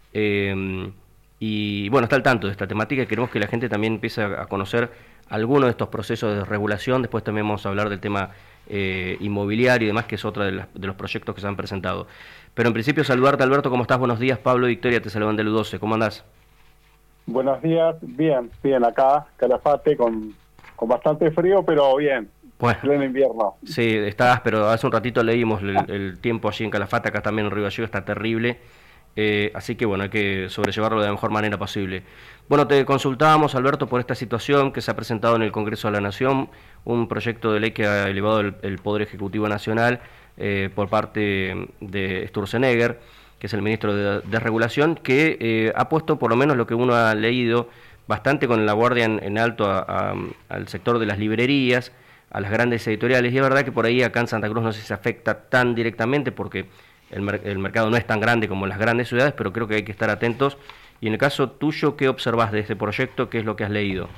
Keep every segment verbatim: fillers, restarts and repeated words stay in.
Eh, y bueno, está al tanto de esta temática y queremos que la gente también empiece a conocer algunos de estos procesos de regulación. Después también vamos a hablar del tema eh, inmobiliario y demás, que es otro de, las, de los proyectos que se han presentado. Pero en principio saludarte, Alberto, ¿cómo estás? Buenos días. Pablo y Victoria te saludan del U doce, ¿cómo andás? Buenos días, bien, bien, acá, Calafate, con, con bastante frío, pero bien, Bueno, pleno invierno. sí, estás, pero hace un ratito leímos el, el tiempo allí en Calafate, acá también en Río Gallegos está terrible, eh, así que bueno, hay que sobrellevarlo de la mejor manera posible. Bueno, te consultábamos, Alberto, por esta situación que se ha presentado en el Congreso de la Nación, un proyecto de ley que ha elevado el, el Poder Ejecutivo Nacional eh, por parte de Sturzenegger, que es el ministro de, de Regulación, que eh, ha puesto, por lo menos lo que uno ha leído, bastante con la guardia en, en alto a, a, al sector de las librerías, a las grandes editoriales, y es verdad que por ahí acá en Santa Cruz no sé si se afecta tan directamente porque el, mer el mercado no es tan grande como en las grandes ciudades, pero creo que hay que estar atentos. Y en el caso tuyo, ¿qué observas de este proyecto? ¿Qué es lo que has leído?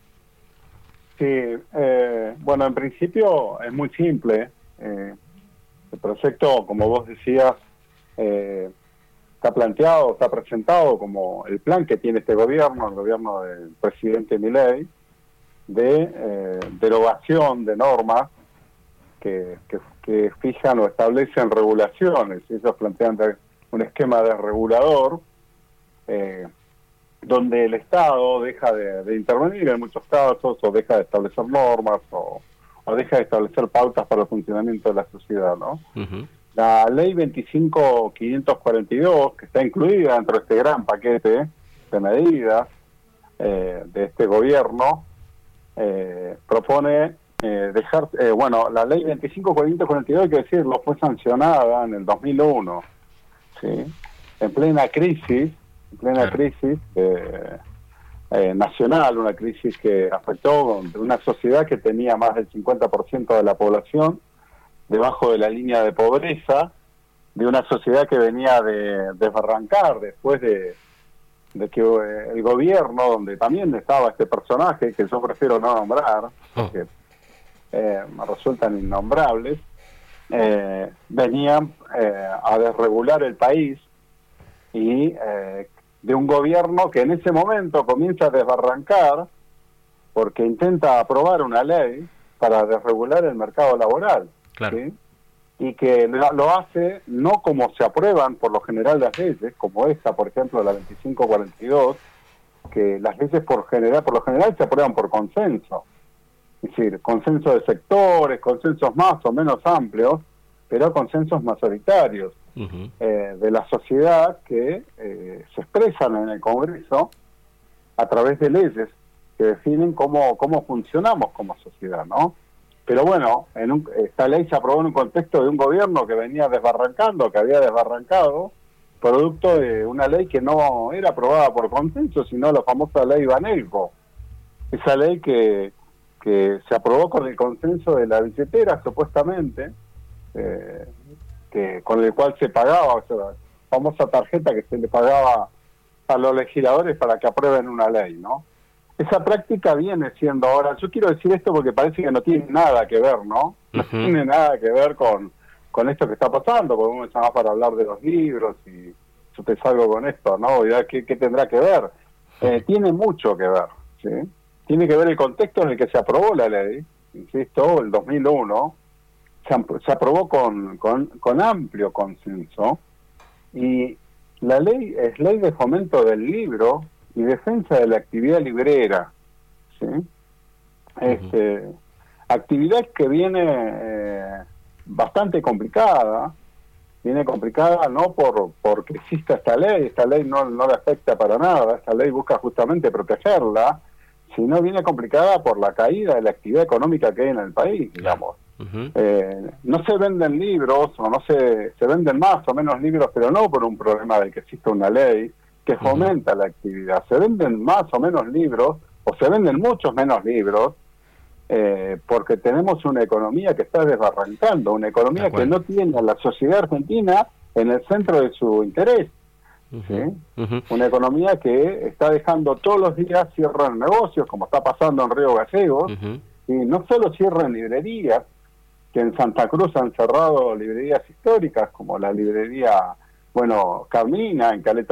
Sí, eh, bueno, en principio es muy simple. Eh, el proyecto, como vos decías, eh, está planteado, está presentado como el plan que tiene este gobierno, el gobierno del presidente Milei, de eh, derogación de normas que, que, que fijan o establecen regulaciones. Ellos plantean un esquema de regulador eh, donde el Estado deja de, de intervenir en muchos casos, o deja de establecer normas, o, o deja de establecer pautas para el funcionamiento de la sociedad, ¿no? Uh-huh. La ley veinticinco mil quinientos cuarenta y dos, que está incluida dentro de este gran paquete de medidas eh, de este gobierno, eh, propone eh, dejar, eh, bueno, la ley veinticinco mil quinientos cuarenta y dos, hay que decirlo, fue sancionada en el dos mil uno, ¿sí? En plena crisis, en plena Claro. crisis eh, eh, nacional, una crisis que afectó de una sociedad que tenía más del cincuenta por ciento de la población debajo de la línea de pobreza, de una sociedad que venía de desbarrancar después de, de que eh, el gobierno, donde también estaba este personaje, que yo prefiero no nombrar, porque eh, me resultan innombrables, eh, venían eh, a desregular el país, y eh, de un gobierno que en ese momento comienza a desbarrancar porque intenta aprobar una ley para desregular el mercado laboral. Claro. ¿Sí? Y que lo hace no como se aprueban por lo general las leyes, como esta, por ejemplo, la veinticinco cuarenta y dos, que las leyes por general, por lo general se aprueban por consenso. Es decir, consenso de sectores, consensos más o menos amplios, pero consensos mayoritarios uh-huh. eh, de la sociedad que eh, se expresan en el Congreso a través de leyes que definen cómo, cómo funcionamos como sociedad, ¿no? Pero bueno, en un, esta ley se aprobó en un contexto de un gobierno que venía desbarrancando, que había desbarrancado, producto de una ley que no era aprobada por consenso, sino la famosa ley Banelco. Esa ley que, que se aprobó con el consenso de la billetera, supuestamente, eh, que con el cual se pagaba, o sea, la famosa tarjeta que se le pagaba a los legisladores para que aprueben una ley, ¿no? Esa práctica viene siendo ahora, yo quiero decir esto porque parece que no tiene nada que ver, ¿no? No uh-huh. tiene nada que ver con, con esto que está pasando, porque uno me llama para hablar de los libros y yo te salgo con esto, ¿no? Y ¿qué, qué tendrá que ver? Eh, tiene mucho que ver, ¿sí? Tiene que ver el contexto en el que se aprobó la ley, insisto, el dos mil uno, se, se aprobó con, con, con amplio consenso, y la ley es ley de fomento del libro y defensa de la actividad librera, ¿sí? Uh-huh. Este, actividad que viene eh, bastante complicada, viene complicada no por porque exista esta ley, esta ley no, no le afecta para nada, esta ley busca justamente protegerla, sino viene complicada por la caída de la actividad económica que hay en el país, digamos. Uh-huh. eh, no se venden libros, o no se, se venden más o menos libros, pero no por un problema de que exista una ley que fomenta uh-huh. la actividad. Se venden más o menos libros, o se venden muchos menos libros, eh, porque tenemos una economía que está desbarrancando, una economía que no tiene a la sociedad argentina en el centro de su interés. Uh-huh. ¿Sí? Uh-huh. Una economía que está dejando todos los días cierran negocios, como está pasando en Río Gallegos, uh-huh. y no solo cierran librerías, que en Santa Cruz han cerrado librerías históricas, como la librería, bueno, Camina, en Caleta